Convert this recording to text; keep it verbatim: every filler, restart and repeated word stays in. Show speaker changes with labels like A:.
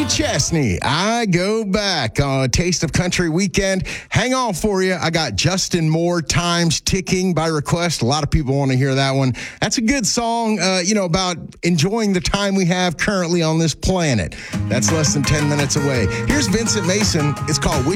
A: Kenny Chesney, I Go Back on Taste of Country Weekend. Hang on for you. I got Justin Moore, Time's Ticking by request. A lot of people want to hear that one. That's a good song, uh, you know, about enjoying the time we have currently on this planet. That's less than ten minutes away. Here's Vincent Mason. It's called Wish